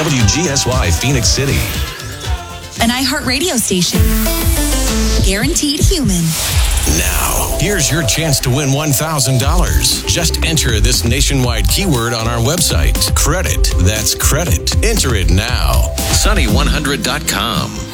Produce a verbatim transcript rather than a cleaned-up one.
W G S Y Phoenix City. An iHeartRadio station. Guaranteed human. Now, here's your chance to win one thousand dollars. Just enter this nationwide keyword on our website. Credit. That's credit. Enter it now. Sunny one hundred dot com.